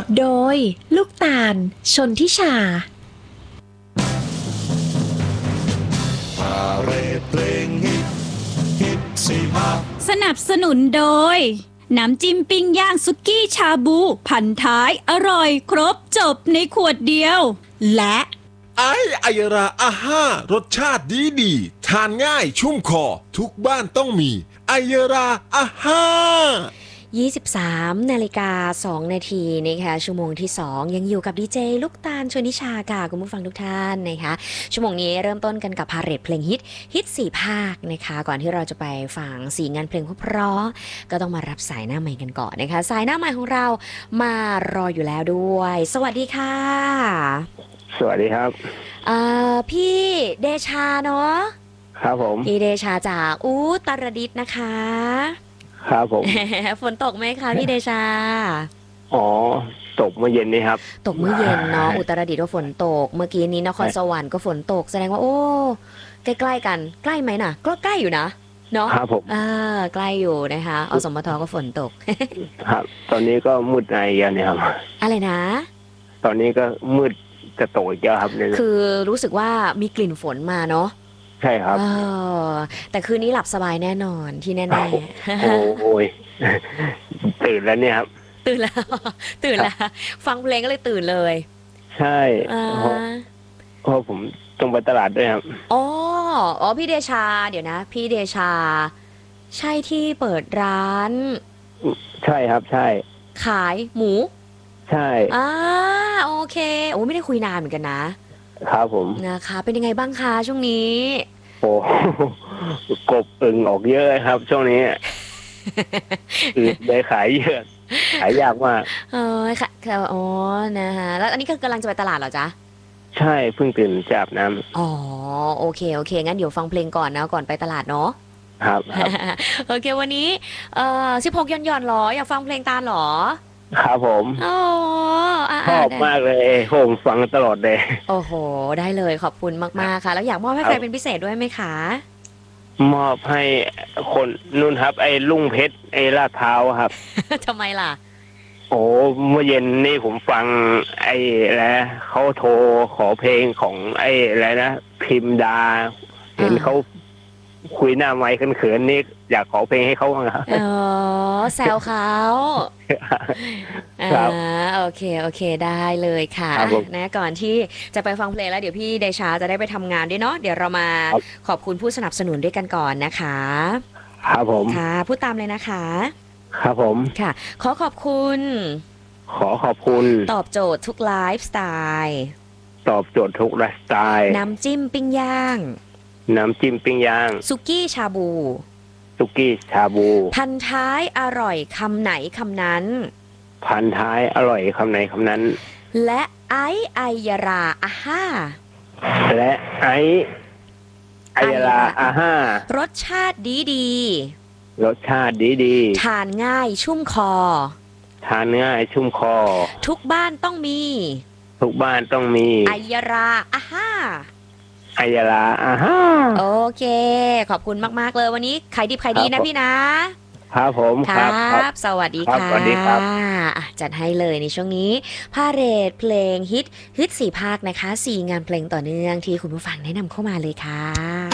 โดยลูกตาลชนทิชาพาเรดเพลงฮิตสี่ภาคสนับสนุนโดยน้ำจิ้มปิ้งย่างสุกี้ชาบูพันท้ายอร่อยครบจบในขวดเดียวและไอยราอาห้ารสชาติดีทานง่ายชุ่มคอทุกบ้านต้องมีไอยราอาห้า 23 นาฬิกา 2 นาทีนะคะชั่วโมงที่ 2 ยังอยู่กับดีเจลูกตาลชนิชาค่ะคุณผู้ฟังทุกท่านนะคะชั่วโมงนี้เริ่มต้นกันกับพาเหรดเพลงฮิต4ภาคนะคะก่อนที่เราจะไปฟัง4งานเพลงเพราะๆก็ต้องมารับสายหน้าใหม่กันก่อนนะคะสายหน้าใหม่ของเรามารออยู่แล้วด้วยสวัสดีค่ะสวัสดีครับพี่เดชาเนาะครับผมพี่เดชาจากอุตรดิตถ์นะคะครับผมฝนตกไหมคะพี่เดชาอ๋อตกเมื่อเย็นนี้ครับตกเมื่อเย็นเนาะอุตรดิตถ์ก็ฝนตกเมื่อกี้นี้นครสวรรค์ก็ฝนตกแสดงว่าโอ้ใกล้ๆกันใกล้ไหมน่ะก็ใกล้อยู่นะเนาะครับผมใกล้อยู่นะคะอสมทก็ฝนตกครับตอนนี้ก็มืดในกันเนี่ยครับอะไรนะตอนนี้ก็มืดจะตกอีกแล้วครับคือรู้สึกว่ามีกลิ่นฝนมาเนาะใช่ครับแต่คืนนี้หลับสบายแน่นอนที่แน่ๆโอ้ยตื่นแล้วเนี่ยครับตื่นแล้วฟังเพลงก็เลยตื่นเลยใช่เพราะผมต้องไปตลาดด้วยครับอ๋อพี่เดชาเดี๋ยวนะพี่เดชาใช่ที่เปิดร้านใช่ครับใช่ขายหมูใช่โอเคโอ้ไม่ได้คุยนานเหมือนกันนะครับผมนะคะเป็นยังไงบ้างคะช่วงนี้โอ้กบอึ่งออกเยอะครับช่วงนี้ได้ขายเยอะขายยากมากค่ะอ๋อนะคะแล้วอันนี้ก็กำลังจะไปตลาดเหรอจ๊ะใช่เพิ่งตื่นจากอาบน้ำอ๋อโอเคงั้นเดี๋ยวฟังเพลงก่อนนะก่อนไปตลาดเนาะครับโอเควันนี้16ย่อนหรออยากฟังเพลงตาลหรอครับผมชอบมากเลยผมฟังตลอดเลยโอ้โหได้เลยขอบคุณมากๆค่ะแล้วอยากมอบให้ใครเป็นพิเศษด้วยไหมคะมอบให้คนนุ่นครับไอ้ลุงเพชรไอ้ลาดพร้าวครับทำไมล่ะโอ้เมื่อเย็นนี่ผมฟังไอ้แล้วเขาโทรขอเพลงของไอ้อะไรนะพิมดาเห็นเขาคุยหน้าไมค์เขินๆนี่อยากขอเพลงให้เขาครับแซวเขาโอเคได้เลยค่ะนะก่อนที่จะไปฟังเพลงแล้วเดี๋ยวพี่เดชาจะได้ไปทำงานด้วยเนาะเดี๋ยวเรามาขอบคุณผู้สนับสนุนด้วยกันก่อนนะคะครับผมค่ะพูดตามเลยนะคะครับผมค่ะขอบคุณตอบโจทย์ทุกไลฟ์สไตล์ตอบโจทย์ทุกไลฟ์สไตล์น้ำจิ้มปิ้งย่างสุกี้ชาบูพันท้ายอร่อยคำไหนคำนั้นและไอยาราอาห้ารสชาติดีทานง่ายชุ่มคอทุกบ้านต้องมีไอยาราอาห้าโอเคขอบคุณมากๆเลยวันนี้ขายดิบขายดีนะพี่นะครับผมครับสวัสดีค่ะจัดให้เลยในช่วงนี้พาเหรดเพลงฮิต4ภาคนะคะ4งานเพลงต่อเนื่องที่คุณผู้ฟังแนะนำเข้ามาเลยค่ะ